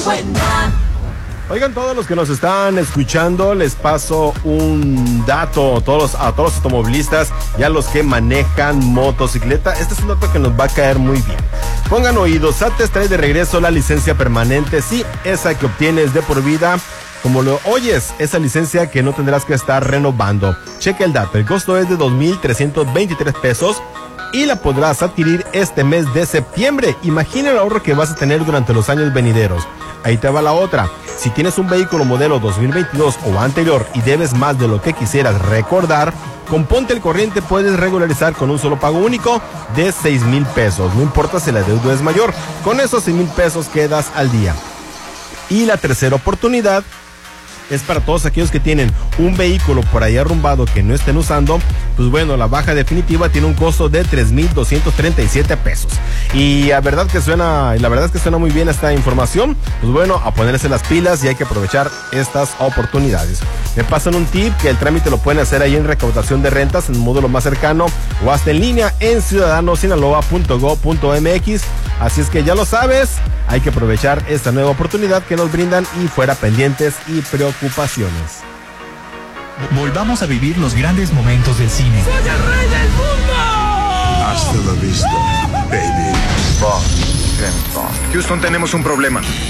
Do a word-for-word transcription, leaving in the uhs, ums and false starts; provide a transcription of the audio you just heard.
buena. Oigan, todos los que nos están escuchando, les paso un dato todos, a todos los automovilistas y a los que manejan motocicleta. Este es un dato que nos va a caer muy bien. Pongan oídos, SAT trae de regreso la licencia permanente, sí, esa que obtienes de por vida. Como lo oyes, esa licencia que no tendrás que estar renovando. Cheque el dato, el costo es de dos mil trescientos veintitrés pesos y la podrás adquirir este mes de septiembre. Imagina el ahorro que vas a tener durante los años venideros. Ahí te va la otra. Si tienes un vehículo modelo dos mil veintidós o anterior y debes más de lo que quisieras recordar, con Ponte al Corriente puedes regularizar con un solo pago único de seis mil pesos. No importa si la deuda es mayor, con esos seis mil pesos quedas al día. Y la tercera oportunidad es para todos aquellos que tienen un vehículo por ahí arrumbado que no estén usando. Pues bueno, la baja definitiva tiene un costo de tres mil doscientos treinta y siete pesos. Y la verdad que suena, la verdad es que suena muy bien esta información. Pues bueno, a ponerse las pilas y hay que aprovechar estas oportunidades. Me pasan un tip que el trámite lo pueden hacer ahí en recaudación de rentas en el módulo más cercano o hasta en línea en ciudadano sinaloa punto gob punto mx. Así es que ya lo sabes, hay que aprovechar esta nueva oportunidad que nos brindan y fuera pendientes y preocupaciones. Volvamos a vivir los grandes momentos del cine. ¡Soy el rey del mundo! Hasta la vista, baby. Houston, tenemos un problema.